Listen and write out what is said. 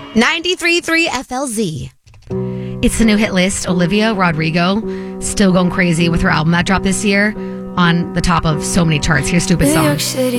93.3 FLZ. It's the new hit list. Olivia Rodrigo still going crazy with her album that dropped this year on the top of so many charts. Here's Stupid Song. City